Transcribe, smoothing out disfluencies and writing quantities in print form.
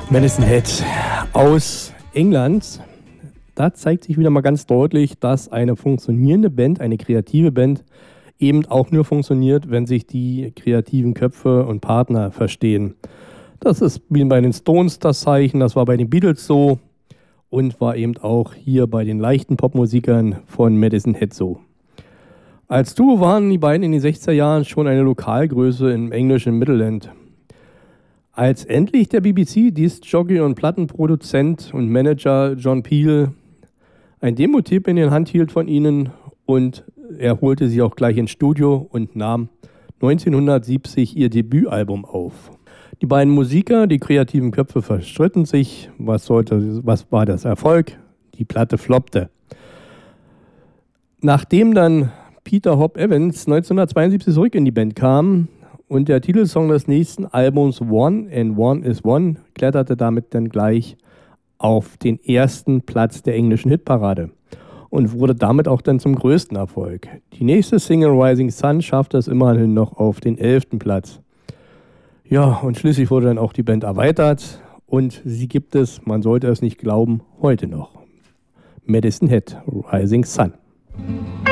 Medicine Head aus England. Da zeigt sich wieder mal ganz deutlich, dass eine funktionierende Band, eine kreative Band, eben auch nur funktioniert, wenn sich die kreativen Köpfe und Partner verstehen. Das ist wie bei den Stones das Zeichen, das war bei den Beatles so und war eben auch hier bei den leichten Popmusikern von Medicine Head so. Als Duo waren die beiden in den 60er Jahren schon eine Lokalgröße im englischen Midland. Als endlich der BBC, Disc-Jockey und Plattenproduzent und Manager John Peel ein Demo-Tape in der Hand hielt von ihnen und er holte sie auch gleich ins Studio und nahm 1970 ihr Debütalbum auf. Die beiden Musiker, die kreativen Köpfe, verstritten sich. Was war das Erfolg? Die Platte floppte. Nachdem dann Peter Hopp Evans 1972 zurück in die Band kam und der Titelsong des nächsten Albums One and One is One kletterte damit dann gleich auf den ersten Platz der englischen Hitparade und wurde damit auch dann zum größten Erfolg. Die nächste Single Rising Sun schaffte es immerhin noch auf den 11. Platz. Ja, und schließlich wurde dann auch die Band erweitert und sie gibt es, man sollte es nicht glauben, heute noch. Medicine Head, Rising Sun.